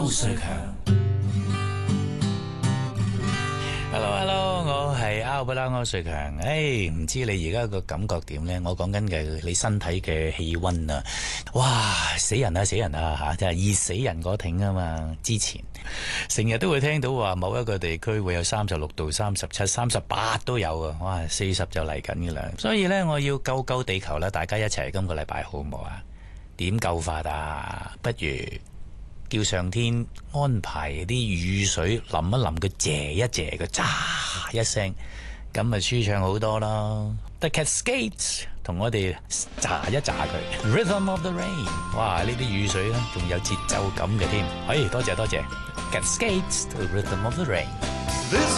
瑞強。Hello， 我係歐不拉歐瑞強。唔知你而家個感覺點呢？我講緊嘅你身體嘅氣溫啊，哇，死人啊吓，真係熱死人嗰挺啊嘛！之前成日都會聽到話某一個地區會有36度、37、38都有啊，哇，40就嚟緊噶啦。所以呢，我要救地球啦，大家一齊今個禮拜好唔好啊？點救法啊？不如叫上天安排啲雨水淋一淋佢，謝一謝佢，喳一聲，咁咪舒暢好多咯。The Cascades 同我哋喳一喳佢 Rhythm of the Rain， 哇！呢啲雨水咧仲有節奏感嘅添。多謝 Cascades to Rhythm of the Rain。